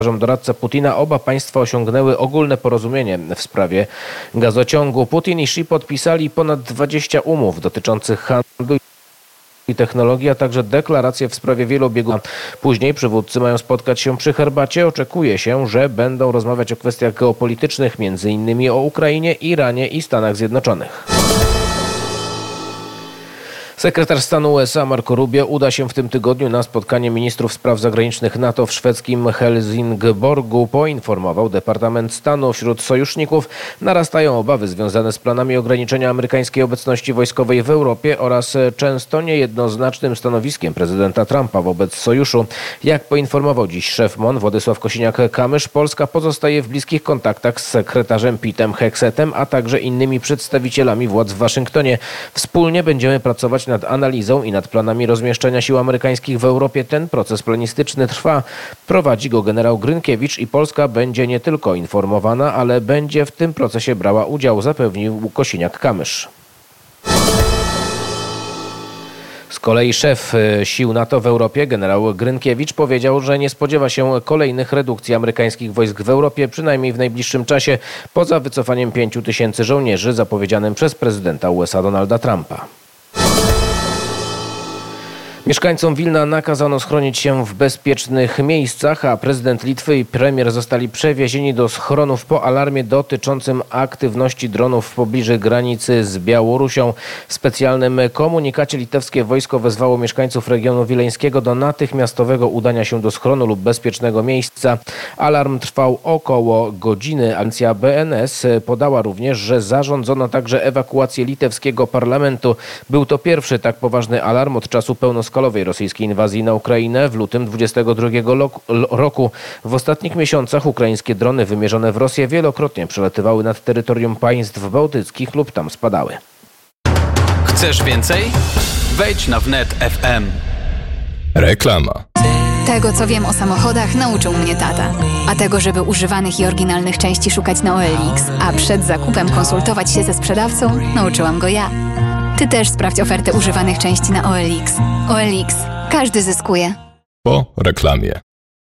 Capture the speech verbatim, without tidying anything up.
doradca Putina, oba państwa osiągnęły ogólne porozumienie w sprawie gazociągu. Putin i Xi podpisali ponad dwadzieścia umów dotyczących handlu i technologii, a także deklaracje w sprawie wielobiegunową. Później przywódcy mają spotkać się przy herbacie. Oczekuje się, że będą rozmawiać o kwestiach geopolitycznych, między innymi o Ukrainie, Iranie i Stanach Zjednoczonych. Sekretarz stanu U S A Marco Rubio uda się w tym tygodniu na spotkanie ministrów spraw zagranicznych NATO w szwedzkim Helsingborgu. Poinformował Departament Stanu. Wśród sojuszników narastają obawy związane z planami ograniczenia amerykańskiej obecności wojskowej w Europie oraz często niejednoznacznym stanowiskiem prezydenta Trumpa wobec sojuszu. Jak poinformował dziś szef M O N Władysław Kosiniak-Kamysz, Polska pozostaje w bliskich kontaktach z sekretarzem Pete'em Heksetem, a także innymi przedstawicielami władz w Waszyngtonie. Wspólnie będziemy pracować nad analizą i nad planami rozmieszczenia sił amerykańskich w Europie. Ten proces planistyczny trwa. Prowadzi go generał Grynkiewicz i Polska będzie nie tylko informowana, ale będzie w tym procesie brała udział, zapewnił Kosiniak-Kamysz. Z kolei szef sił NATO w Europie, generał Grynkiewicz, powiedział, że nie spodziewa się kolejnych redukcji amerykańskich wojsk w Europie, przynajmniej w najbliższym czasie, poza wycofaniem pięciu tysięcy żołnierzy zapowiedzianym przez prezydenta U S A Donalda Trumpa. Mieszkańcom Wilna nakazano schronić się w bezpiecznych miejscach, a prezydent Litwy i premier zostali przewiezieni do schronów po alarmie dotyczącym aktywności dronów w pobliżu granicy z Białorusią. W specjalnym komunikacie litewskie wojsko wezwało mieszkańców regionu wileńskiego do natychmiastowego udania się do schronu lub bezpiecznego miejsca. Alarm trwał około godziny. Agencja B N S podała również, że zarządzono także ewakuację litewskiego parlamentu. Był to pierwszy tak poważny alarm od czasu pełnoskalowej rosyjskiej inwazji na Ukrainę w lutym dwudziestego drugiego roku. W ostatnich miesiącach ukraińskie drony wymierzone w Rosję wielokrotnie przelatywały nad terytorium państw bałtyckich lub tam spadały. Chcesz więcej? Wejdź na wnet kropka f m. Reklama. Tego, co wiem o samochodach, nauczył mnie tata. A tego, żeby używanych i oryginalnych części szukać na O L X, a przed zakupem konsultować się ze sprzedawcą, nauczyłam go ja. Ty też sprawdź ofertę używanych części na O L X. O L X. Każdy zyskuje. Po reklamie.